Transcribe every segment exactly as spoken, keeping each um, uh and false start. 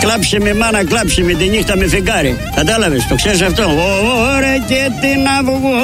Κλάψε με μάνα, κλάψε με τη νύχτα με φεγγάρι. Κατάλαβες, το ξέρεις αυτό? Ωραία και την αυγό.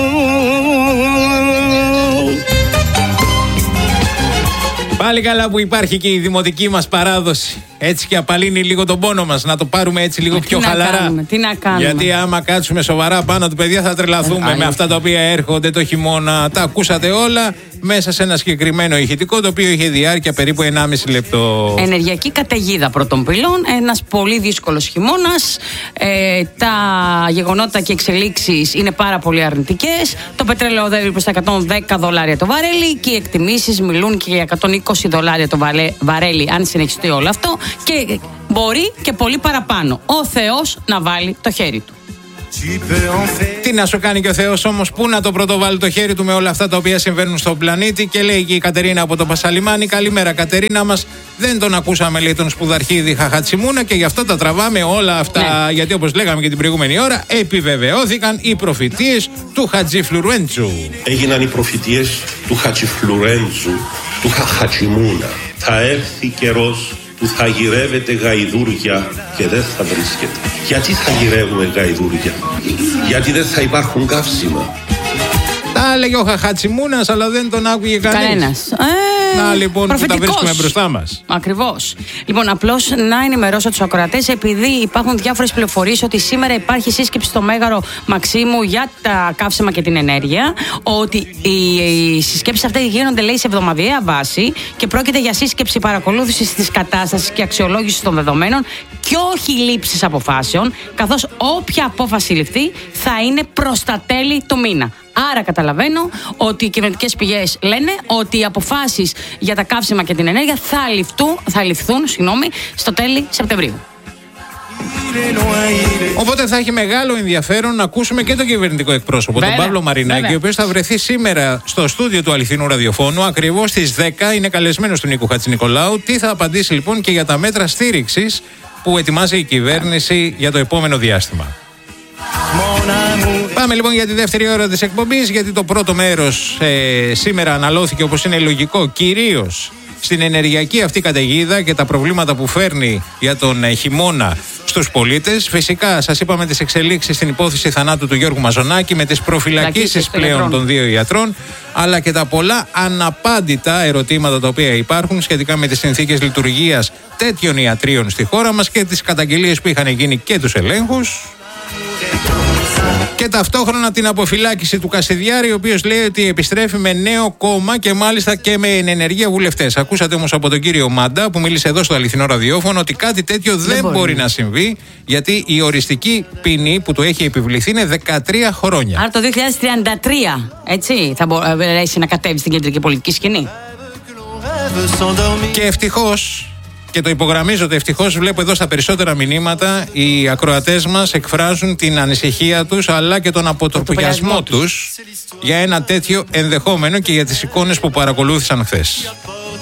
Πάλι καλά που υπάρχει και η δημοτική μας παράδοση. Έτσι και απαλύνει λίγο τον πόνο μας. Να το πάρουμε έτσι λίγο πιο τι χαλαρά. Να κάνουμε, τι να κάνουμε. Γιατί άμα κάτσουμε σοβαρά πάνω του, παιδιά, θα τρελαθούμε ε, με αυτά τα οποία έρχονται το χειμώνα. Τα ακούσατε όλα μέσα σε ένα συγκεκριμένο ηχητικό, το οποίο είχε διάρκεια περίπου ενάμιση λεπτό. Ενεργειακή καταιγίδα πρώτων πυλών. Ένας πολύ δύσκολος χειμώνας. Ε, τα γεγονότα και εξελίξεις είναι πάρα πολύ αρνητικές. Το πετρέλαιο οδεύει προς τα εκατόν δέκα δολάρια το βαρέλι και οι εκτιμήσεις μιλούν και για εκατόν είκοσι δολάρια το βαρέλι, αν συνεχιστεί όλο αυτό. Και μπορεί και πολύ παραπάνω. Ο Θεός να βάλει το χέρι του. Τι να σου κάνει και ο Θεός όμως, πού να το πρωτοβάλει το χέρι του με όλα αυτά τα οποία συμβαίνουν στον πλανήτη. Και λέει και η Κατερίνα από το Πασαλιμάνι: καλημέρα, Κατερίνα μας. Δεν τον ακούσαμε, λέει, τον σπουδαρχίδη Χαχατσιμούνα και γι' αυτό τα τραβάμε όλα αυτά. Ναι. Γιατί όπως λέγαμε και την προηγούμενη ώρα, επιβεβαιώθηκαν οι προφητείες του Χατζηφλουρέντζου. Έγιναν οι προφητείες του Χατζηφλουρέντζου, του Χαχατσιμούνα. Θα έρθει καιρός που θα γυρεύετε γαϊδούρια και δεν θα βρίσκετε. Γιατί θα γυρεύουμε γαϊδούρια? Γιατί δεν θα υπάρχουν καύσιμα. Τα έλεγε ο Χαχατσιμούνας, αλλά δεν τον άκουγε κανείς. Κανένας. Ε, να λοιπόν που τα βρίσκουμε μπροστά μας. Ακριβώς. Λοιπόν, απλώς να ενημερώσω τους ακροατές, επειδή υπάρχουν διάφορες πληροφορίες ότι σήμερα υπάρχει σύσκεψη στο Μέγαρο Μαξίμου για τα καύσιμα και την ενέργεια. Ότι οι συσκέψεις αυτές γίνονται, λέει, σε εβδομαδιαία βάση και πρόκειται για σύσκεψη παρακολούθησης της κατάστασης και αξιολόγησης των δεδομένων και όχι λήψης αποφάσεων, καθώς όποια απόφαση ληφθεί θα είναι προς τα τέλη του μήνα. Άρα καταλαβαίνω ότι οι κυβερνητικές πηγές λένε ότι οι αποφάσεις για τα καύσιμα και την ενέργεια θα ληφθούν, θα ληφθούν συγγνώμη, στο τέλη Σεπτεμβρίου. Οπότε θα έχει μεγάλο ενδιαφέρον να ακούσουμε και τον κυβερνητικό εκπρόσωπο, βέβαια, τον Παύλο Μαρινάκη, βέβαια, ο οποίος θα βρεθεί σήμερα στο στούντιο του Αληθινού Ραδιοφώνου ακριβώς στις δέκα. Είναι καλεσμένος του Νίκου Χατζηνικολάου. Τι θα απαντήσει λοιπόν και για τα μέτρα στήριξης που ετοιμάζει η κυβέρνηση για το επόμενο διάστημα. Πάμε λοιπόν για τη δεύτερη ώρα της εκπομπής, γιατί το πρώτο μέρος ε, σήμερα αναλώθηκε, όπως είναι λογικό, κυρίως στην ενεργειακή αυτή καταιγίδα και τα προβλήματα που φέρνει για τον ε, χειμώνα στους πολίτες. Φυσικά σας είπαμε τις εξελίξεις στην υπόθεση θανάτου του Γιώργου Μαζονάκη με τις προφυλακίσεις πλέον των δύο ιατρών, αλλά και τα πολλά αναπάντητα ερωτήματα τα οποία υπάρχουν σχετικά με τις συνθήκες λειτουργίας τέτοιων ιατρίων στη χώρα μας και τις καταγγελίες που είχαν γίνει και τους ελέγχους. Και ταυτόχρονα την αποφυλάκηση του Κασιδιάρη, ο οποίος λέει ότι επιστρέφει με νέο κόμμα και μάλιστα και με ενεργεία βουλευτές. Ακούσατε όμως από τον κύριο Μάντα που μίλησε εδώ στο Αληθινό Ραδιόφωνο ότι κάτι τέτοιο δεν, δεν μπορεί. μπορεί να συμβεί, γιατί η οριστική ποινή που του έχει επιβληθεί είναι δεκατρία χρόνια. Άρα το δύο χιλιάδες τριάντα τρία, έτσι, θα μπορέσει να κατέβει στην κεντρική πολιτική σκηνή. Και ευτυχώς. Και το υπογραμμίζω ότι ευτυχώς βλέπω εδώ στα περισσότερα μηνύματα οι ακροατές μας εκφράζουν την ανησυχία τους αλλά και τον αποτροπιασμό τους για ένα τέτοιο ενδεχόμενο και για τις εικόνες που παρακολούθησαν χθες.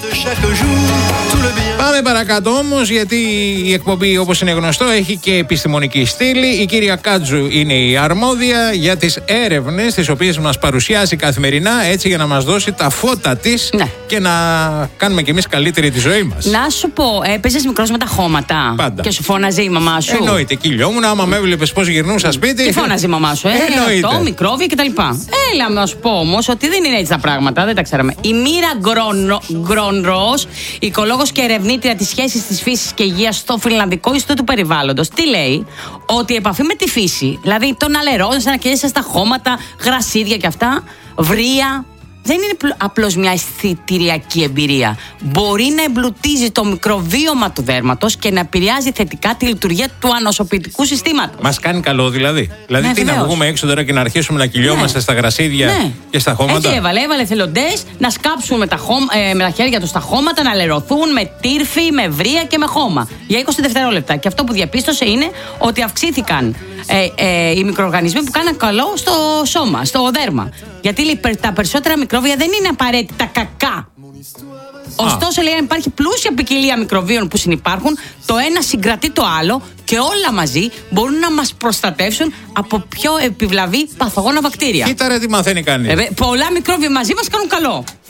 Πάμε παρακάτω όμως, γιατί η εκπομπή, όπως είναι γνωστό, έχει και επιστημονική στήλη. Η κυρία Κάτζου είναι η αρμόδια για τις έρευνες τις οποίες μας παρουσιάζει καθημερινά, έτσι για να μας δώσει τα φώτα της, ναι, και να κάνουμε κι εμείς καλύτερη τη ζωή μας. Να σου πω, έπαιζες μικρός με τα χώματα? Πάντα. Και σου φώναζε η μαμά σου? Εννοείται, κυλιόμουν. Άμα με έβλεπες πώς γυρνούσα σπίτι. Τι φώναζε η μαμά σου? Ε, αυτό, μικρόβια κτλ. Έλα να σου πω όμως ότι δεν είναι έτσι τα πράγματα, δεν τα ξέραμε. Η Μοίρα Γκρόνρος, οικολόγος και ερευνήτρια της σχέσης της φύσης και υγείας στο Φινλανδικό Ινστιτούτο του Περιβάλλοντος, τι λέει? Ότι η επαφή με τη φύση, δηλαδή το να λερώνεις, να καίγεσαι στα χώματα, γρασίδια και αυτά, βρύα, δεν είναι απλώς μια αισθητηριακή εμπειρία. Μπορεί να εμπλουτίζει το μικροβίωμα του δέρματος και να επηρεάζει θετικά τη λειτουργία του ανοσοποιητικού συστήματος. Μας κάνει καλό δηλαδή. Δηλαδή, ναι, τι βεβαίως. Να βγούμε έξω τώρα και να αρχίσουμε να κυλιόμαστε, ναι, στα γρασίδια, ναι, και στα χώματα? Έτσι έβαλε, έβαλε θελοντές να σκάψουν με τα, χώμα, ε, με τα χέρια τους στα χώματα, να λερωθούν με τύρφη, με βρύα και με χώμα για είκοσι δευτερόλεπτα. Και αυτό που διαπίστωσε είναι ότι αυξήθηκαν ε, ε, οι μικροοργανισμοί που κάναν καλό στο σώμα, στο δέρμα. Γιατί τα περισσότερα μικρόβια δεν είναι απαραίτητα κακά. Ωστόσο, λέει, αν υπάρχει πλούσια ποικιλία μικροβίων που συνυπάρχουν, το ένα συγκρατεί το άλλο και όλα μαζί μπορούν να μας προστατεύσουν από πιο επιβλαβή παθογόνα βακτήρια. Κοίτα ρε τι μαθαίνει κανείς. Ε, πολλά μικρόβια μαζί μας κάνουν καλό.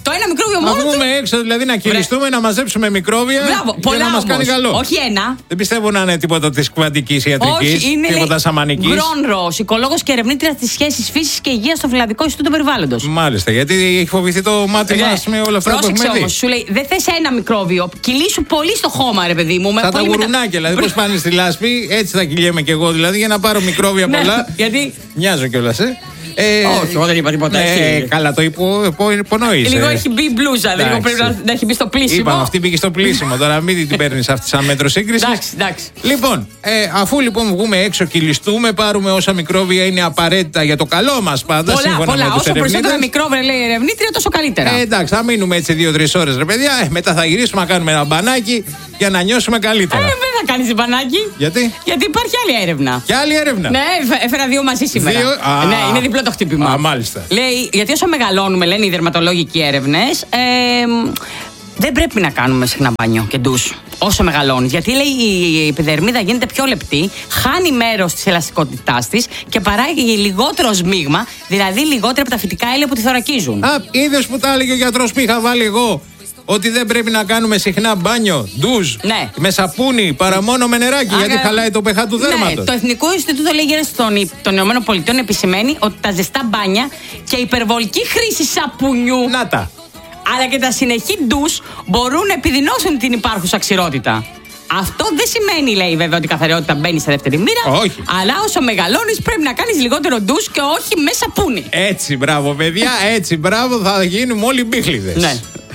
Το ένα μικρόβιο μόνο. Να βγούμε έξω, δηλαδή να κυλιστούμε, να μαζέψουμε μικρόβια. Μπράβο, για να μας κάνει καλό. Όχι ένα. Δεν πιστεύω να είναι τίποτα της κβαντικής ιατρικής, τίποτα σαμανικής. Γκρόνρο, οικολόγος και ερευνήτρια της σχέσης φύσης και υγείας στο Φιλανδικό Ινστιτούτο Περιβάλλοντος. Μάλιστα, γιατί έχει φοβηθεί το μάτι ναι. μας με όλα αυτά που έχουμε δει. Όμως, σου λέει, δεν θες ένα μικρόβιο. Κυλήσου πολύ στο χώμα, ρε παιδί μου. Σαν τα γουρουνάκια, μετα... δηλαδή πώς πάνε στη λάσπη, έτσι θα κυλιέμαι κι εγώ, δηλαδή για να πάρω μικρόβια πολλά. Γιατί. Μοιάζω κιόλας, ε. Ε, όχι, εγώ δεν είπα τίποτα. Ε, καλά, το υπονοείς. Λίγο έχει μπει μπλούζα, λίγο πρέπει να, να έχει μπει στο πλήσιμο. Είπαμε, αυτή πήγε στο πλήσιμο. Τώρα μην την παίρνει αυτή σαν μέτρο σύγκριση. Εντάξει, εντάξει. Λοιπόν, ε, αφού λοιπόν βγούμε έξω, κυλιστούμε, πάρουμε όσα μικρόβια είναι απαραίτητα για το καλό μας πάντα. Πολλά, σύμφωνα πολλά. Με τους όσο περισσότερα μικρόβια λέει η ερευνήτρια, τόσο καλύτερα. Ε, εντάξει, θα μείνουμε έτσι δύο-τρεις ώρες, ρε παιδιά. Ε, μετά θα γυρίσουμε να κάνουμε ένα μπανάκι για να νιώσουμε καλύτερα. Ε, δεν θα κάνεις μπανάκι. Γιατί? Γιατί υπάρχει άλλη έρευνα. Και άλλη έρευνα. Ναι, έφερα δύο μαζί σήμερα. Δύο... Α, ναι, είναι διπλό το χτύπημα. Α, μάλιστα. Λέει, γιατί όσο μεγαλώνουμε, λένε οι δερματολόγικοι έρευνες, ε, δεν πρέπει να κάνουμε συχνά μπάνιο και ντους όσο μεγαλώνει. Γιατί λέει η επιδερμίδα γίνεται πιο λεπτή, χάνει μέρος της ελαστικότητάς της και παράγει λιγότερο σμίγμα, δηλαδή λιγότερα από τα φυτικά ύλια που τη θωρακίζουν. Α, είδες που τα έλεγε ο γιατρός που είχα βάλει εγώ. Ότι δεν πρέπει να κάνουμε συχνά μπάνιο, ντουζ, ναι. με σαπούνι, παρά μόνο με νεράκι, Α, γιατί χαλάει το pH του δέρματος. Ναι, το Εθνικό Ινστιτούτο Λέγερες των, των ΗΠΑ επισημαίνει ότι τα ζεστά μπάνια και η υπερβολική χρήση σαπουνιού, να τα. αλλά και τα συνεχή ντους μπορούν να επιδεινώσουν την υπάρχουσα ξηρότητα. Αυτό δεν σημαίνει, λέει βέβαια, ότι η καθαριότητα μπαίνει σε δεύτερη μοίρα. Όχι. Αλλά όσο μεγαλώνεις πρέπει να κάνεις λιγότερο ντους και όχι με σαπούνι. Έτσι, μπράβο, παιδιά, έτσι, μπράβο, θα γίνουμε όλοι μπίχλιδες. Ναι.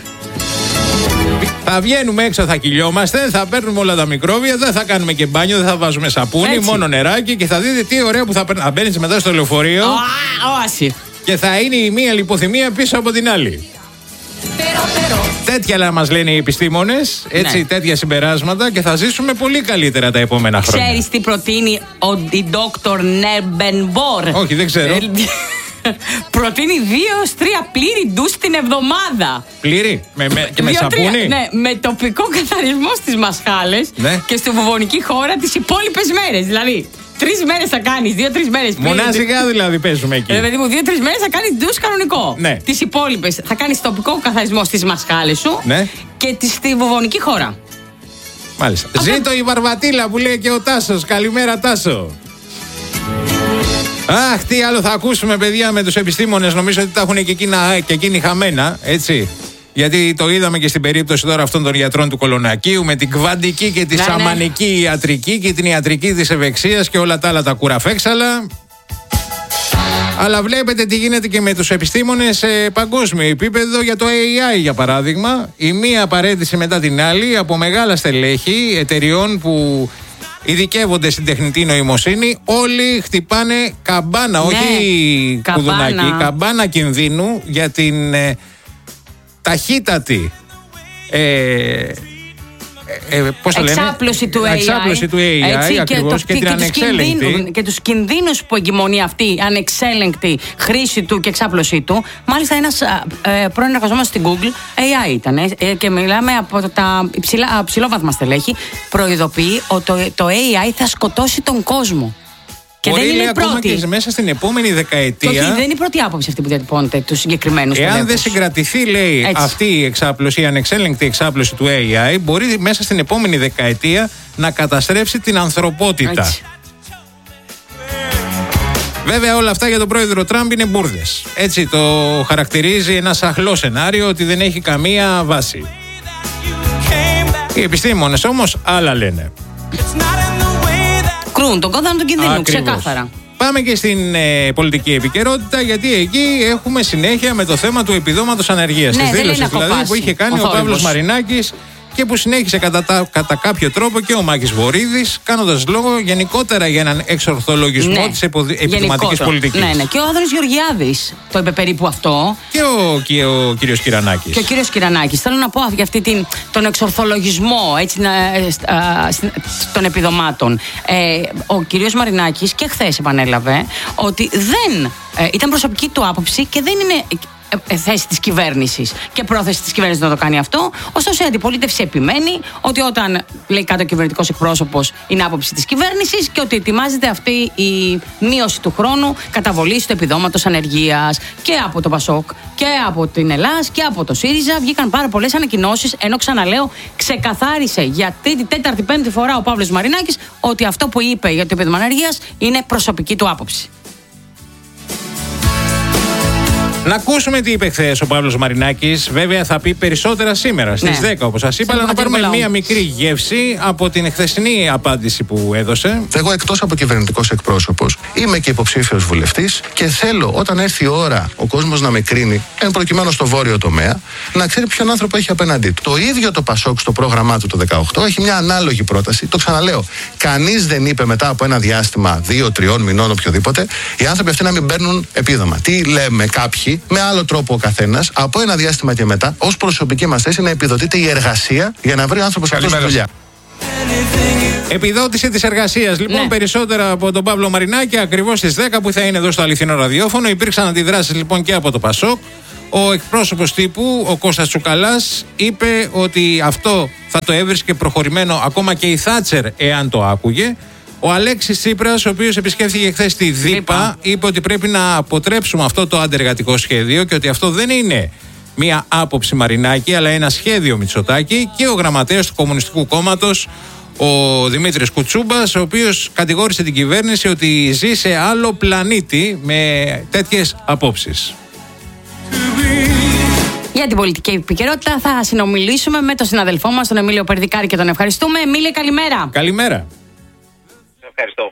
Θα βγαίνουμε έξω, θα κυλιόμαστε, θα παίρνουμε όλα τα μικρόβια, δεν θα κάνουμε και μπάνιο, δεν θα βάζουμε σαπούνι, έτσι. Μόνο νεράκι και θα δείτε τι ωραίο που θα παίρνει. Θα μπαίνεις μετά στο λεωφορείο. Όαση. Και θα είναι η μία λιποθυμία πίσω από την άλλη. Pero, pero. Τέτοια μας λένε οι επιστήμονες, έτσι, ναι. Τέτοια συμπεράσματα και θα ζήσουμε πολύ καλύτερα τα επόμενα χρόνια. Ξέρεις τι προτείνει ο Δόκτωρ Νέρμπενμπορ? Όχι, δεν ξέρω. Προτείνει δύο τρία πλήρη ντους την εβδομάδα. Πλήρη? Με, με, και με σαπούνι? Ναι, με τοπικό καθαρισμό στις μασχάλες, ναι. Και στη βουβονική χώρα τις υπόλοιπες μέρες. Δηλαδή, τρεις μέρες θα κάνεις, δύο-τρεις μέρες. Μονάζικα δηλαδή παίζουμε εκεί. Δηλαδή, μου δύο-τρεις μέρες θα κάνεις ντους κανονικό. Ναι. Τις υπόλοιπες θα κάνεις τοπικό καθαρισμό στις μασχάλες σου, ναι. Και τη, στη βουβονική χώρα. Μάλιστα. Αυτό... Ζήτω η Βαρβατήλα που λέει και ο Τάσος. Καλημέρα, Τάσο. Αχ, τι άλλο θα ακούσουμε, παιδιά, με τους επιστήμονες. Νομίζω ότι τα έχουν και, εκείνα, και εκείνοι χαμένα, έτσι. Γιατί το είδαμε και στην περίπτωση τώρα αυτών των γιατρών του Κολονακίου, με την κβαντική και τη ναι, σαμανική ναι. Ιατρική και την ιατρική της ευεξίας και όλα τα άλλα τα κουραφέξαλα. Αλλά βλέπετε τι γίνεται και με τους επιστήμονες σε παγκόσμιο επίπεδο για το έι άι, για παράδειγμα. Η μία παρέτηση μετά την άλλη από μεγάλα στελέχη εταιριών που ειδικεύονται στην τεχνητή νοημοσύνη, όλοι χτυπάνε καμπάνα, ναι, όχι καμπάνα. Κουδουνάκι, καμπάνα κινδύνου για την ε, ταχύτατη ε, ε, πώς το λένε? Εξάπλωση του έι άι, Εξάπλωση του έι άι, έτσι, ακριβώς, και, το, και, και την ανεξέλεγκτη. Και τους κινδύνους που εγκυμονεί αυτή η ανεξέλεγκτη χρήση του και εξάπλωση του. Μάλιστα ένας ε, πρώην εργαζόμενος στην Google, έι άι ήταν, ε, και μιλάμε από τα υψηλά, ψηλόβαθμα στελέχη, προειδοποιεί ότι το, το έι άι θα σκοτώσει τον κόσμο. Και μπορεί, δεν είναι λέει, πρώτη. Και μέσα στην επόμενη δεκαετία. Όχι, δεν είναι η πρώτη άποψη αυτή που διατυπώνεται του συγκεκριμένου. Εάν δεν συγκρατηθεί, λέει, έτσι, αυτή η εξάπλωση, η ανεξέλεγκτη εξάπλωση του έι άι, μπορεί μέσα στην επόμενη δεκαετία να καταστρέψει την ανθρωπότητα. Έτσι. Βέβαια, όλα αυτά για τον πρόεδρο Τραμπ είναι μπουρδες. Έτσι το χαρακτηρίζει ένα σαχλό σενάριο ότι δεν έχει καμία βάση. Οι επιστήμονες όμως άλλα λένε. Κρούν τον κόδωνα του κινδύνου, ακριβώς, ξεκάθαρα. Πάμε και στην ε, πολιτική επικαιρότητα, γιατί εκεί έχουμε συνέχεια με το θέμα του επιδόματος ανεργίας. Ναι, της δήλωσης δηλαδή που είχε κάνει ο, ο Παύλος Μαρινάκης και που συνέχισε κατά, τα, κατά κάποιο τρόπο και ο Μάκης Βορίδης, κάνοντας λόγο γενικότερα για έναν εξορθολογισμό, ναι, της επιχειρηματικής πολιτικής. Ναι, ναι. Και ο Άδωνης Γεωργιάδης το είπε περίπου αυτό. Και ο, και ο κύριος Κυρανάκης. Και ο κύριος Κυρανάκης. Θέλω να πω για αυτή την, τον εξορθολογισμό, έτσι, να, α, των επιδομάτων. Ε, ο κύριος Μαρινάκης και χθες επανέλαβε ότι δεν ε, ήταν προσωπική του άποψη και δεν είναι ε, θέση της κυβέρνησης και πρόθεση της κυβέρνησης να το κάνει αυτό. Ωστόσο, η αντιπολίτευση επιμένει ότι όταν λέει κάτω ο κυβερνητικός εκπρόσωπος είναι άποψη της κυβέρνησης και ότι ετοιμάζεται αυτή η μείωση του χρόνου καταβολής του επιδόματος ανεργίας. Και από το Πασόκ και από την Ελλάς και από το ΣΥΡΙΖΑ βγήκαν πάρα πολλές ανακοινώσεις, ενώ ξαναλέω, ξεκαθάρισε για τρίτη, τέταρτη, πέμπτη φορά ο Παύλος Μαρινάκης ότι αυτό που είπε για το επίδομα ανεργίας είναι προσωπική του άποψη. Να ακούσουμε τι είπε χθες ο Παύλος Μαρινάκης. Βέβαια θα πει περισσότερα σήμερα στις ναι. δέκα, όπως σας είπα, αλλά να πάρουμε μία μικρή γεύση από την χθεσινή απάντηση που έδωσε. Εγώ, εκτός από κυβερνητικός εκπρόσωπος, είμαι και υποψήφιος βουλευτής και θέλω όταν έρθει η ώρα ο κόσμος να με κρίνει, εν προκειμένου στο βόρειο τομέα, να ξέρει ποιον άνθρωπο έχει απέναντί του. Το ίδιο το Πασόκ στο πρόγραμμά του το δεκαοκτώ έχει μια ανάλογη πρόταση. Το ξαναλέω. Κανείς δεν είπε μετά από ένα διάστημα δύο τριών μηνών, οποιοδήποτε, οι άνθρωποι αυτοί να μην παίρνουν επίδομα. Τι λέμε κάποιοι, με άλλο τρόπο ο καθένας, από ένα διάστημα και μετά, ως προσωπική μας θέση να επιδοτείται η εργασία για να βρει ο άνθρωπος αυτός δουλειά. Επιδότηση της εργασίας. Λοιπόν, ναι. περισσότερα από τον Παύλο Μαρινάκη, ακριβώς στις δέκα που θα είναι εδώ στο αληθινό ραδιόφωνο. Υπήρξαν αντιδράσεις λοιπόν και από το Πασόκ. Ο εκπρόσωπος τύπου, ο Κώστας Τσουκαλάς, είπε ότι αυτό θα το έβρισκε προχωρημένο ακόμα και η Θάτσερ εάν το άκουγε. Ο Αλέξης Τσίπρας, ο οποίος επισκέφθηκε χθες τη ΔΥΠΑ, είπε ότι πρέπει να αποτρέψουμε αυτό το αντεργατικό σχέδιο και ότι αυτό δεν είναι μία άποψη Μαρινάκη, αλλά ένα σχέδιο Μητσοτάκη. Και ο γραμματέας του Κομμουνιστικού Κόμματος, ο Δημήτρης Κουτσούμπας, ο οποίος κατηγόρησε την κυβέρνηση ότι ζει σε άλλο πλανήτη με τέτοιες απόψεις. Για την πολιτική επικαιρότητα θα συνομιλήσουμε με τον συναδελφό μας, τον Εμίλιο Περδικάρη, και τον ευχαριστούμε. Εμίλιο, καλημέρα. Καλημέρα. Ευχαριστώ.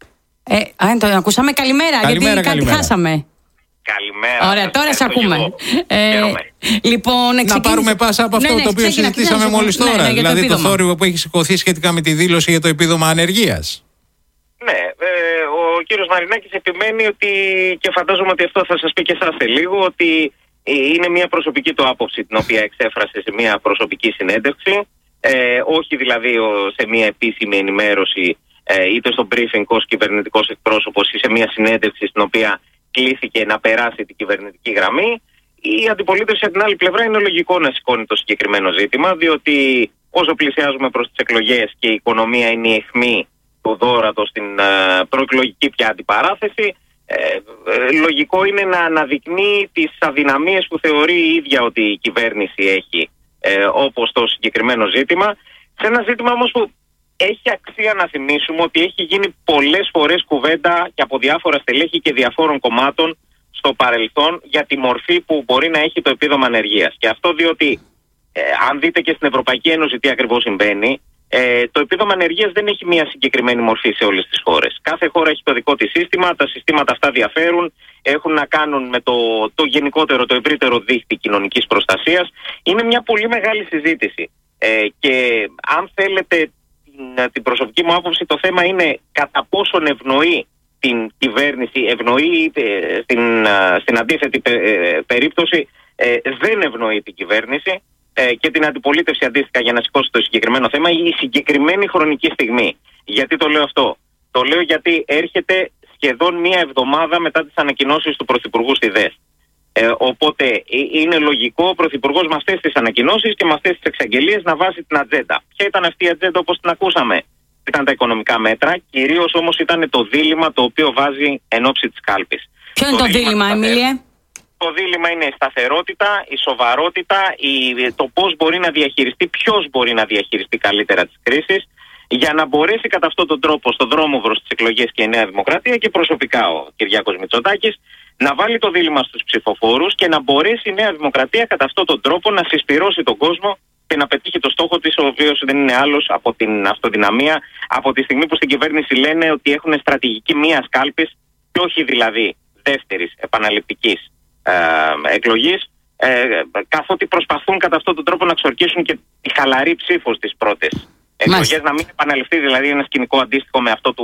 Ε, αν το ακούσαμε, καλημέρα, καλημέρα γιατί καλημέρα. κάτι χάσαμε. Καλημέρα. Ωραία, τώρα σε ακούμε. Ε, λοιπόν, εξεκίνησε... Να πάρουμε πάσα από αυτό ναι, ναι, το οποίο ξεκίνα, συζητήσαμε μόλις τώρα. Ναι, ναι, δηλαδή το, το θόρυβο που έχει σηκωθεί σχετικά με τη δήλωση για το επίδομα ανεργίας. Ναι, ε, ο κύριος Μαρινάκης επιμένει ότι, και φαντάζομαι ότι αυτό θα σας πει και εσάς σε λίγο, ότι είναι μια προσωπική του άποψη την οποία εξέφρασε σε μια προσωπική συνέντευξη. Ε, όχι δηλαδή σε μια επίσημη ενημέρωση, είτε στο briefing ως κυβερνητικός εκπρόσωπος ή σε μια συνέντευξη στην οποία κλήθηκε να περάσει την κυβερνητική γραμμή. Η αντιπολίτευση από την άλλη πλευρά είναι λογικό να σηκώνει το συγκεκριμένο ζήτημα, διότι όσο πλησιάζουμε προς τις εκλογές και η οικονομία είναι η αιχμή του δώρατος στην προεκλογική πια αντιπαράθεση, ε, ε, λογικό είναι να αναδεικνύει τις αδυναμίες που θεωρεί η ίδια ότι η κυβέρνηση έχει, ε, όπως το συγκεκριμένο ζήτημα. Σε ένα ζήτημα όμως που έχει αξία να θυμίσουμε ότι έχει γίνει πολλές φορές κουβέντα και από διάφορα στελέχη και διαφόρων κομμάτων στο παρελθόν για τη μορφή που μπορεί να έχει το επίδομα ανεργίας. Και αυτό διότι, ε, αν δείτε και στην Ευρωπαϊκή Ένωση τι ακριβώς συμβαίνει, ε, το επίδομα ανεργίας δεν έχει μια συγκεκριμένη μορφή σε όλες τις χώρες. Κάθε χώρα έχει το δικό της σύστημα, τα συστήματα αυτά διαφέρουν, έχουν να κάνουν με το, το γενικότερο, το ευρύτερο δίχτυ κοινωνικής προστασίας. Είναι μια πολύ μεγάλη συζήτηση. Ε, και αν θέλετε την προσωπική μου άποψη, το θέμα είναι κατά πόσον ευνοεί την κυβέρνηση, ευνοεί ε, στην, ε, στην αντίθετη ε, περίπτωση ε, δεν ευνοεί την κυβέρνηση ε, και την αντιπολίτευση αντίστοιχα για να σηκώσει το συγκεκριμένο θέμα η συγκεκριμένη χρονική στιγμή. Γιατί το λέω αυτό? Το λέω γιατί έρχεται σχεδόν μία εβδομάδα μετά τις ανακοινώσεις του Πρωθυπουργού στη ΔΕΣ. Ε, οπότε ε, είναι λογικό ο Πρωθυπουργός με αυτές τις ανακοινώσεις και με αυτές τις εξαγγελίες να βάζει την ατζέντα. Ποια ήταν αυτή η ατζέντα όπως την ακούσαμε? Ήταν τα οικονομικά μέτρα, κυρίως όμως ήταν το δίλημμα το οποίο βάζει εν ώψη της κάλπης. Ποιο είναι το, το δίλημμα, Εμίλιε? Το δίλημμα είναι η σταθερότητα, η σοβαρότητα, η, το πώς μπορεί να διαχειριστεί, ποιος μπορεί να διαχειριστεί καλύτερα τις κρίσεις, για να μπορέσει κατά αυτόν τον τρόπο στον δρόμο προς τις εκλογές και η Νέα Δημοκρατία και προσωπικά ο Κυριάκος Μητσοτάκης να βάλει το δίλημμα στους ψηφοφόρους και να μπορέσει η Νέα Δημοκρατία κατά αυτόν τον τρόπο να συσπυρώσει τον κόσμο και να πετύχει το στόχο της, ο οποίος δεν είναι άλλος από την αυτοδυναμία, από τη στιγμή που στην κυβέρνηση λένε ότι έχουν στρατηγική μίας κάλπης και όχι δηλαδή δεύτερης επαναληπτικής ε, εκλογής, ε, καθότι προσπαθούν κατά αυτόν τον τρόπο να ξορκίσουν και τη χαλαρή ψήφο στις πρώτες εκλογές, να μην επαναληφθεί δηλαδή ένα σκηνικό αντίστοιχο με αυτό του,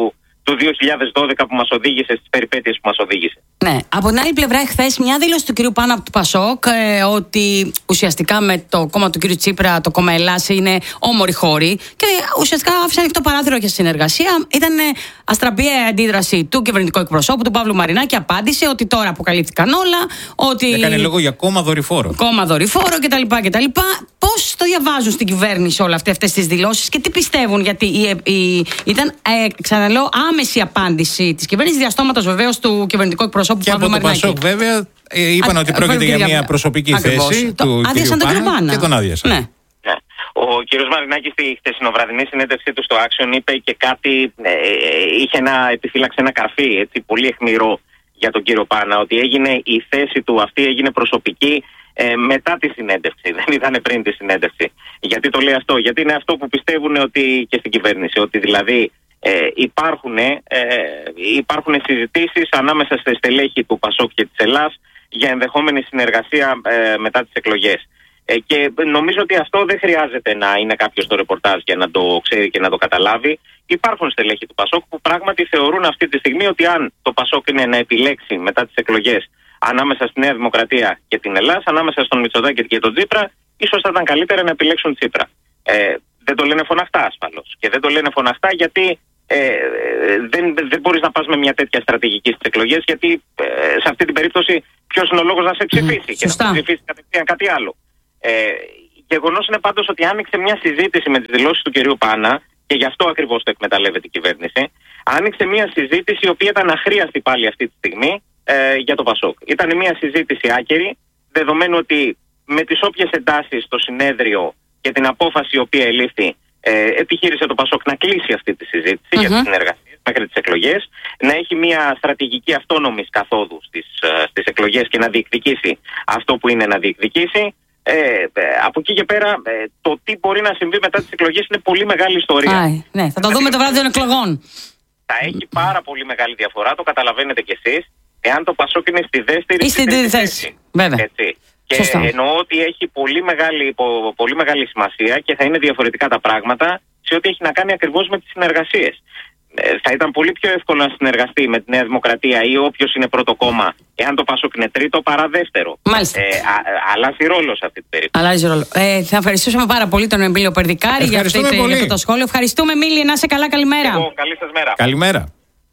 του δύο χιλιάδες δώδεκα που μας οδήγησε στις περιπέτειες που μας οδήγησε. Ναι. Από την άλλη πλευρά, εχθές μια δήλωση του κυρίου Πάνα από του Πασόκ ε, ότι ουσιαστικά με το κόμμα του κυρίου Τσίπρα, το κόμμα Ελλάς, είναι όμοροι χώροι και ουσιαστικά άφησε ανοιχτό παράθυρο για συνεργασία. Ήταν αστραπιαία αντίδραση του κυβερνητικού εκπροσώπου, του Παύλου Μαρινάκη, απάντησε ότι τώρα αποκαλύφθηκαν όλα. Ότι... Έκανε λόγο για κόμμα δορυφόρο. Κόμμα δορυφόρο κτλ. κτλ. Πώς το διαβάζουν στην κυβέρνηση όλα αυτές τις δηλώσεις και τι πιστεύουν, γιατί η, η, ήταν, ε, ξαναλέω, άμεση απάντηση της κυβέρνησης, διαστόματος βεβαίως του κυβερνητικού εκπροσώπου και Παύλου Μαρινάκη. Και από το Πασόκ βέβαια ε, είπαν Α, ότι πρόκειται για μια προσωπική ακριβώς. θέση το, του άδειασαν κ. τον Πάνα και τον άδειασαν. Ναι. Ναι. Ο κ. Μαρινάκης στη χτεσινοβραδινή συνέντευξή του στο Action είπε και κάτι, ε, είχε ένα, επιφύλαξε ένα καρφί έτσι, πολύ αιχμηρό για τον κύριο Πάνα, ότι έγινε η θέση του αυτή έγινε προσωπική ε, μετά τη συνέντευξη, δεν ήταν πριν τη συνέντευξη. Γιατί το λέει αυτό? Γιατί είναι αυτό που πιστεύουν ότι και στην κυβέρνηση, ότι δηλαδή ε, υπάρχουν, ε, υπάρχουν συζητήσεις ανάμεσα στα στελέχη του Πασόκ και της Ελλάς για ενδεχόμενη συνεργασία ε, μετά τις εκλογές. Ε, και νομίζω ότι αυτό δεν χρειάζεται να είναι κάποιος στο ρεπορτάζ για να το ξέρει και να το καταλάβει. Υπάρχουν στελέχη του Πασόκ που πράγματι θεωρούν αυτή τη στιγμή ότι αν το Πασόκ είναι να επιλέξει μετά τις εκλογές ανάμεσα στη Νέα Δημοκρατία και την Ελλάδα, ανάμεσα στον Μητσοτάκη και τον Τσίπρα, ίσως θα ήταν καλύτερα να επιλέξουν Τσίπρα. Ε, δεν το λένε φωναχτά ασφαλώς. Και δεν το λένε φωναχτά γιατί ε, δεν, δεν μπορείς να πας με μια τέτοια στρατηγική στις εκλογές, γιατί ε, σε αυτή την περίπτωση ποιος είναι ο λόγος να σε ψηφίσει mm, και σωστά. Να ψηφίσει κατευθείαν κάτι άλλο. Ε, γεγονός είναι πάντως ότι άνοιξε μια συζήτηση με τις δηλώσεις του κυρίου Πάνα, και γι' αυτό ακριβώς το εκμεταλλεύεται η κυβέρνηση. Άνοιξε μια συζήτηση η οποία ήταν αχρίαστη πάλι αυτή τη στιγμή ε, για το Πασόκ. Ήταν μια συζήτηση άκερη, δεδομένου ότι με τις όποιες εντάσεις στο συνέδριο και την απόφαση η οποία ελήφθη, ε, επιχείρησε το Πασόκ να κλείσει αυτή τη συζήτηση uh-huh. για τις συνεργασίες μέχρι τις εκλογές, να έχει μια στρατηγική αυτόνομης καθόδου στις, στις εκλογές και να διεκδικήσει αυτό που είναι να διεκδικήσει. Ε, από εκεί και πέρα, ε, το τι μπορεί να συμβεί μετά τις εκλογές είναι πολύ μεγάλη ιστορία. Άι, ναι, θα το δούμε το βράδυ των εκλογών. Θα έχει πάρα πολύ μεγάλη διαφορά, το καταλαβαίνετε κι εσείς, εάν το Πασόκ είναι στη δεύτερη ή στην τρίτη θέση. Βέβαια. Έτσι. Και σωστά. Εννοώ ότι έχει πολύ μεγάλη, πολύ μεγάλη σημασία και θα είναι διαφορετικά τα πράγματα σε ό,τι έχει να κάνει ακριβώς με τις συνεργασίες. Θα ήταν πολύ πιο εύκολο να συνεργαστεί με τη Νέα Δημοκρατία ή όποιος είναι πρώτο κόμμα, εάν το Πασόκ είναι τρίτο παρά δεύτερο. Μάλιστα. Ε, α, αλλάζει ρόλο σε αυτή την περίπτωση. Αλλάζει ρόλο. Ε, θα ευχαριστήσουμε πάρα πολύ τον Εμίλιο Περδικάρη για, αυτή, για αυτό το σχόλιο. Ευχαριστούμε, Μίλη. Να είσαι καλά. Καλημέρα. Εγώ, καλή σας μέρα. Καλημέρα.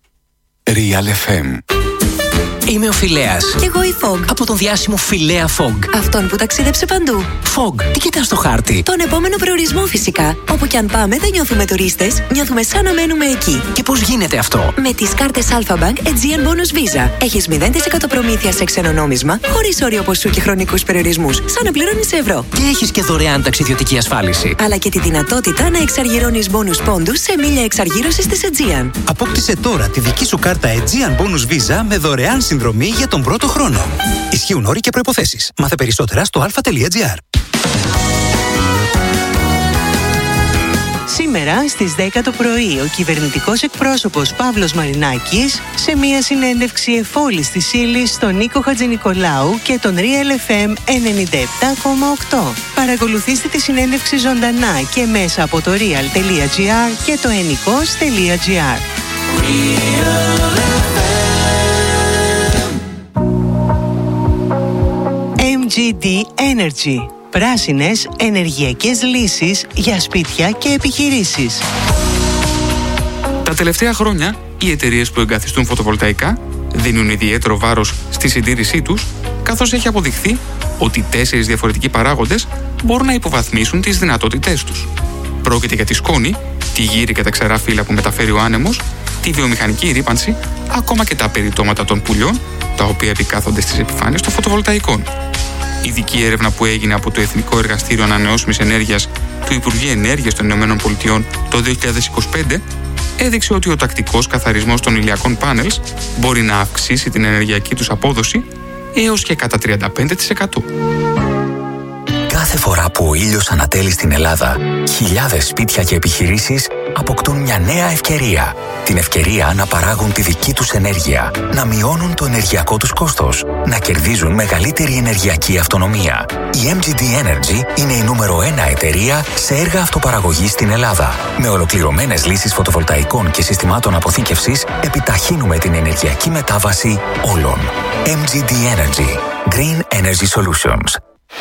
Real εφ εμ. Είμαι ο Φιλέας. Κι εγώ η Fog. Από τον διάσημο Φιλέα Fog. Αυτόν που ταξίδεψε παντού. Fog, τι κοιτάς στο χάρτη? Τον επόμενο προορισμό φυσικά. Όπου κι αν πάμε δεν νιώθουμε τουρίστες, νιώθουμε σαν να μένουμε εκεί. Και πώς γίνεται αυτό? Με τις κάρτες Alpha Bank Aegean Bonus Visa. Έχεις μηδέν τοις εκατό προμήθεια σε ξένο νόμισμα, χωρίς όριο ποσού και χρονικούς περιορισμούς, σαν να πληρώνεις ευρώ. Και έχεις και δωρεάν ταξιδιωτική ασφάλιση. Αλλά και τη δυνατότητα να εξαργυρώνεις bonus πόντους σε μίλια εξαργύρωσης της Aegean. Απόκτησε τώρα τη δική σου κάρτα Aegean Bonus Visa με δωρεάν συνδρομή για τον πρώτο χρόνο. Ισχύουν όροι και προϋποθέσεις. Μάθε περισσότερα στο αλφα τελεία τζι άρ. Σήμερα στις δέκα το πρωί ο κυβερνητικός εκπρόσωπος Παύλος Μαρινάκης σε μια συνέντευξη εφόλης της ύλης στον Νίκο Χατζηνικολάου και τον Real εφ εμ ενενήντα επτά κόμμα οκτώ. Παρακολουθήστε τη συνέντευξη ζωντανά και μέσα από το real τελεία τζι άρ και το ενικός τελεία τζι άρ. εμ τζι ντι Energy. Πράσινες ενεργειακές λύσεις για σπίτια και επιχειρήσεις. Τα τελευταία χρόνια, οι εταιρείες που εγκαθιστούν φωτοβολταϊκά δίνουν ιδιαίτερο βάρος στη συντήρησή τους, καθώς έχει αποδειχθεί ότι τέσσερις διαφορετικοί παράγοντες μπορούν να υποβαθμίσουν τις δυνατότητές τους. Πρόκειται για τη σκόνη, τη γύρι και τα ξερά φύλλα που μεταφέρει ο άνεμος, τη βιομηχανική ρύπανση, ακόμα και τα περιτώματα των πουλιών, τα οποία επικάθονται στις επιφάνειες των φωτοβολταϊκών. Ειδική έρευνα που έγινε από το Εθνικό Εργαστήριο Ανανεώσιμης Ενέργειας του Υπουργείου Ενέργειας των ΗΠΑ το δύο χιλιάδες είκοσι πέντε έδειξε ότι ο τακτικός καθαρισμός των ηλιακών πάνελς μπορεί να αυξήσει την ενεργειακή τους απόδοση έως και κατά τριάντα πέντε τοις εκατό. Κάθε φορά που ο ήλιος ανατέλει στην Ελλάδα, χιλιάδες σπίτια και επιχειρήσεις αποκτούν μια νέα ευκαιρία. την ευκαιρία να παράγουν τη δική τους ενέργεια, να μειώνουν το ενεργειακό τους κόστος, να κερδίζουν μεγαλύτερη ενεργειακή αυτονομία. Η εμ τζι ντι Energy είναι η νούμερο ένα εταιρεία σε έργα αυτοπαραγωγής στην Ελλάδα. Με ολοκληρωμένες λύσεις φωτοβολταϊκών και συστημάτων αποθήκευσης, επιταχύνουμε την ενεργειακή μετάβαση όλων. εμ τζι ντι Energy. Green Energy Solutions.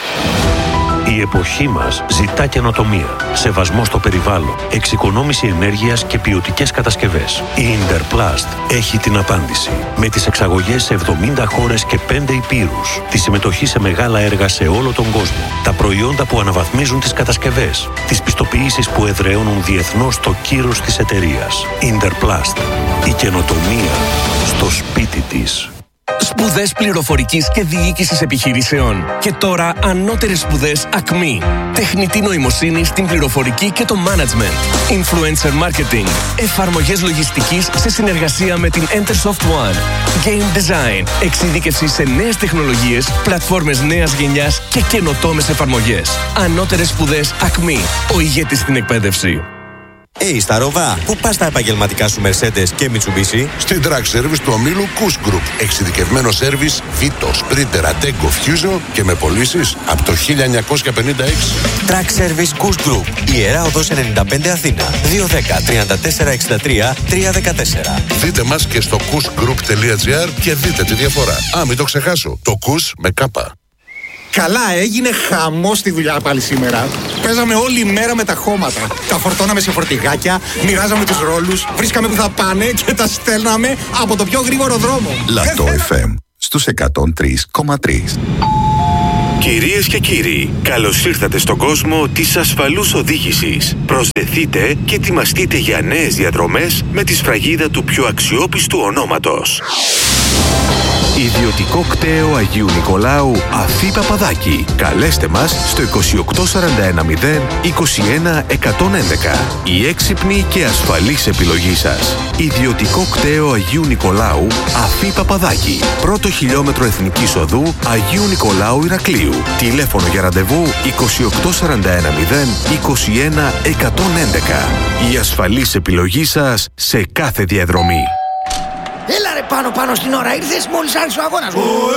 Η εποχή μας ζητά καινοτομία, σεβασμό στο περιβάλλον, εξοικονόμηση ενέργειας και ποιοτικές κατασκευές. Η Interplast έχει την απάντηση. Με τις εξαγωγές σε εβδομήντα χώρες και πέντε υπήρους, τη συμμετοχή σε μεγάλα έργα σε όλο τον κόσμο, τα προϊόντα που αναβαθμίζουν τις κατασκευές, τις πιστοποιήσεις που εδραιώνουν διεθνώς το κύρος της εταιρείας. Interplast. Η καινοτομία στο σπίτι της. Σπουδές πληροφορικής και διοίκησης επιχειρήσεων. Και τώρα ανώτερες σπουδές Ακμή. Τεχνητή νοημοσύνη στην πληροφορική και το management. Influencer marketing. Εφαρμογές λογιστικής σε συνεργασία με την Entersoft One. Game design. Εξειδίκευση σε νέες τεχνολογίες, πλατφόρμες νέας γενιάς και καινοτόμες εφαρμογές. Ανώτερες σπουδές Ακμή. Ο ηγέτης στην εκπαίδευση. Hey, στα Ροβά, πού πας τα επαγγελματικά σου Mercedes και Mitsubishi? Στην Track Service του ομίλου Kuss Group. Εξειδικευμένο σέρβις Vito, Sprinter, Ateco, Fusion και με πωλήσεις από το χίλια εννιακόσια πενήντα έξι. Track Service Kuss Group. Ιερά Οδός ενενήντα πέντε Αθήνα. δύο ένα μηδέν, τρία τέσσερα έξι τρία, τρία ένα τέσσερα. Δείτε μας και στο kussgroup.gr και δείτε τη διαφορά. Α, μην το ξεχάσω. Το Kuss με κάπα. Καλά, έγινε χαμός στη δουλειά πάλι σήμερα. Παίζαμε όλη μέρα με τα χώματα. Τα φορτώναμε σε φορτηγάκια, μοιράζαμε τους ρόλους, βρίσκαμε που θα πάνε και τα στέλναμε από το πιο γρήγορο δρόμο. Λατό εφ εμ στους εκατόν τρία κόμμα τρία. Κυρίες και κύριοι, καλώς ήρθατε στον κόσμο της ασφαλούς οδήγησης. Προσδεθείτε και ετοιμαστείτε για νέες διαδρομές με τη σφραγίδα του πιο αξιόπιστου ονόματος. Ιδιωτικό κτέο Αγίου Νικολάου Αφή Παπαδάκη. Καλέστε μας στο είκοσι οκτώ σαράντα ένα μηδέν είκοσι ένα εκατόν έντεκα. Η έξυπνη και ασφαλής επιλογή σας. Ιδιωτικό κτέο Αγίου Νικολάου Αφή Παπαδάκη. Πρώτο χιλιόμετρο Εθνικής Οδού Αγίου Νικολάου Ηρακλείου. Τηλέφωνο για ραντεβού είκοσι οκτώ σαράντα ένα μηδέν είκοσι ένα εκατόν έντεκα. Η ασφαλής επιλογή σας σε κάθε διαδρομή. Έλα ρε πάνω πάνω στην ώρα, ήρθες μόλις άρχισε ο αγώνας.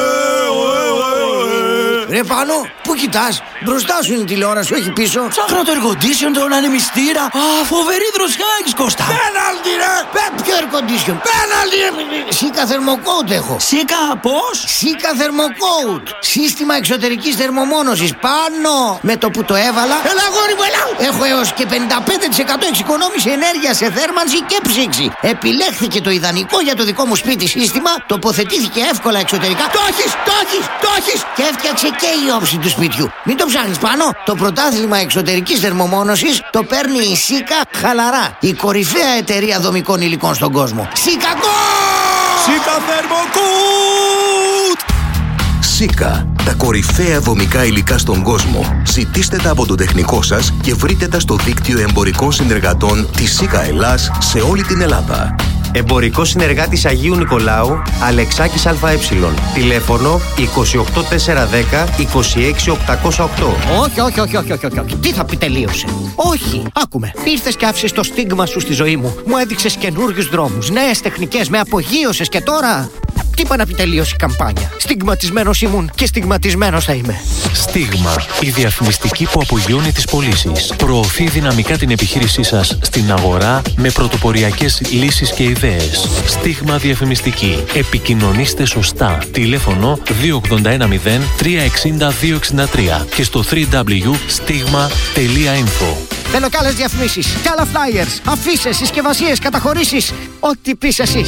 Ρε πάνω, πού κοιτάς? Μπροστά σου είναι η τηλεόραση, όχι πίσω. Ψάχνω το air condition, τον ανεμιστήρα. Α, φοβερή δροσιά έχεις, Κώστα. Πέναλτι ρε! Ποιο air condition? Πέναλτι ρε! Σίκα θερμοκόουτ έχω. Σίκα πώς? Σίκα θερμοκόουτ. Σύστημα εξωτερικής θερμομόνωσης. Πάνω! Με το που το έβαλα. Έλα αγόρι μου, έλα! Έχω έως και πενήντα πέντε τοις εκατό εξοικονόμηση ενέργεια σε θέρμανση και ψήξη. Επιλέχθηκε το ιδανικό για το δικό μου σπίτι σύστημα. Τοποθετήθηκε εύκολα εξωτερικά. Το έχεις! Το έχεις! Το έχεις! Και έφτιαξε και η όψη του σπιτιού. Μην το ψάχνεις πάνω. Το πρωτάθλημα εξωτερικής θερμομόνωσης το παίρνει η Σίκα χαλαρά. Η κορυφαία εταιρεία δομικών υλικών στον κόσμο. Σίκα Σίκα Θερμοκούτ! Σίκα, τα κορυφαία δομικά υλικά στον κόσμο. Ζητήστε τα από τον τεχνικό σας και βρείτε τα στο δίκτυο εμπορικών συνεργατών της Σίκα Ελλάς σε όλη την Ελλάδα. Εμπορικός συνεργάτης Αγίου Νικολάου, Αλεξάκης ΑΕ. Τηλέφωνο είκοσι οκτώ τετρακόσια δέκα είκοσι έξι οκτακόσια οκτώ. Όχι, όχι, όχι, όχι, όχι, όχι. Τι θα πει τελείωσε? Όχι, άκουμε. Ήρθες και άφησες το στίγμα σου στη ζωή μου. Μου έδειξες καινούριους δρόμους, νέες τεχνικές, με απογείωσες και τώρα. Τι είπα να πει τελείωσε η καμπάνια? Στιγματισμένος ήμουν και στιγματισμένος θα είμαι. Στίγμα, η διαφημιστική που απογειώνει τις πωλήσεις. Προωθεί δυναμικά την επιχείρησή σας στην αγορά με πρωτοποριακές λύσεις και ιδέες. Στίγμα διαφημιστική. Επικοινωνήστε σωστά. Τηλέφωνο δύο ογδόντα ένα μηδέν τρία εξήντα δύο εξήντα τρία και στο double-u double-u double-u τελεία stigma τελεία info. Θέλω κι άλλες διαφημίσεις, κι άλλα flyers, αφήσεις, συσκευασίες, καταχωρήσεις. Ό,τι πεις εσύ.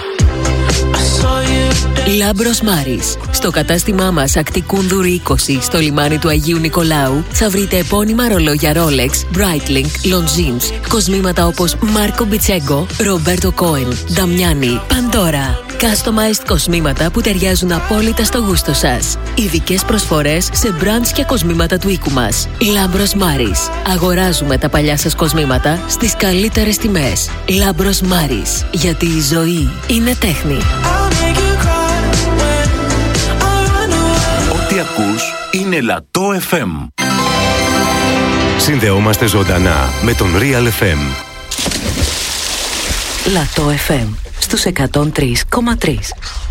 Λάμπρος Μάρης. Στο κατάστημά μας Ακτικούνδουρη είκοσι στο λιμάνι του Αγίου Νικολάου θα βρείτε επώνυμα ρολόγια Rolex, Breitling, Longines, κοσμήματα όπως Μάρκο Μπιτσέγκο, Ρομπέρτο Κόεν, Νταμιάνι, Παντόρα. Customized κοσμήματα που ταιριάζουν απόλυτα στο γούστο σας. Ειδικές προσφορές σε brands και κοσμήματα του οίκου μας. Λάμπρος Μάρης. Αγοράζουμε τα παλιά σας κοσμήματα στις καλύτερες τιμές. Λάμπρος Μάρης. Γιατί η ζωή είναι τέχνη. Ό,τι ακούς είναι Λατό εφ εμ. Συνδεόμαστε ζωντανά με τον Real εφ εμ. Λατό εφ εμ στους εκατόν τρία κόμμα τρία.